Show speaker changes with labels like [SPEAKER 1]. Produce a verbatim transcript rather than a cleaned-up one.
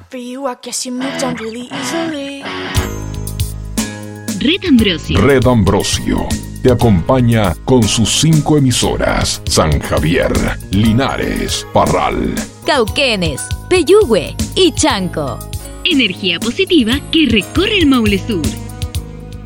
[SPEAKER 1] for you, I guess you moved on really easily.
[SPEAKER 2] Red Ambrosio.
[SPEAKER 3] Red Ambrosio te acompaña con sus cinco emisoras: San Javier, Linares, Parral,
[SPEAKER 2] Cauquenes, Peyúgue y Chanco. Energía positiva que recorre el Maule Sur.